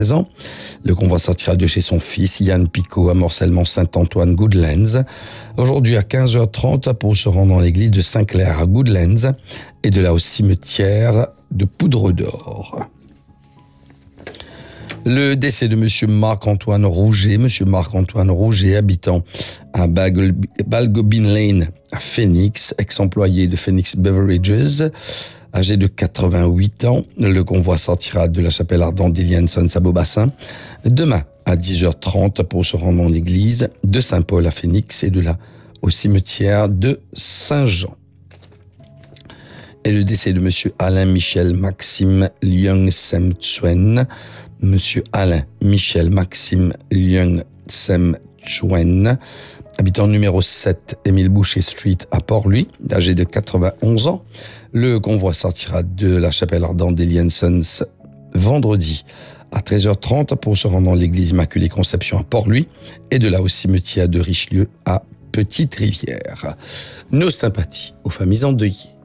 ans. Le convoi sortira de chez son fils, Yann Picot, à Morcellement Saint-Antoine, Goodlands. Aujourd'hui à 15h30 pour se rendre dans l'église de Saint-Clair à Goodlands et de là au cimetière de Poudre d'Or. Le décès de monsieur Marc-Antoine Rouget. Monsieur Marc-Antoine Rouget, habitant à Balgobin Lane à Phoenix, ex-employé de Phoenix Beverages, âgé de 88 ans. Le convoi sortira de la chapelle ardente d'Ilianson à Beaubassin demain à 10h30 pour se rendre dans l'église de Saint-Paul à Phoenix et de là au cimetière de Saint-Jean. Et le décès de monsieur Alain Michel Maxime Leung Sem Chuen. Monsieur Alain Michel Maxime Leung Sem Chuen, habitant numéro 7 Émile Boucher Street à Port-Louis, âgé de 91 ans. Le convoi sortira de la chapelle ardente d'Eliansons vendredi à 13h30 pour se rendre dans l'église Immaculée Conception à Port-Louis et de là au cimetière de Richelieu à Petite-Rivière. Nos sympathies aux familles endeuillées.